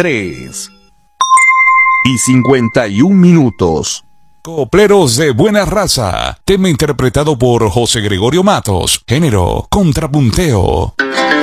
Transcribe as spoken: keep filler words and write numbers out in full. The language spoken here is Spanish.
tres y cincuenta y un minutos. Copleros de buena raza, tema interpretado por José Gregorio Matos, género contrapunteo.